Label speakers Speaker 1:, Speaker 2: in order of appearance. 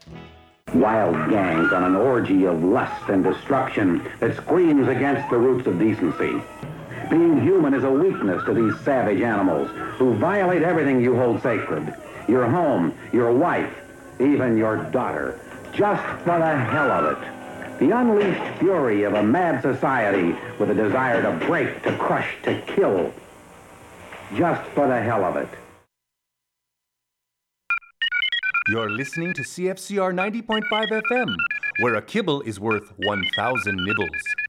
Speaker 1: Wild gangs on an orgy of lust and destruction that screams against the roots of decency. Being human is a weakness to these savage animals who violate everything you hold sacred. Your home, your wife, even your daughter. Just for the hell of it. The unleashed fury of a mad society with a desire to break, to crush, to kill. Just for the hell of it.
Speaker 2: You're listening to CFCR 90.5 FM, where a kibble is worth 1,000 nibbles.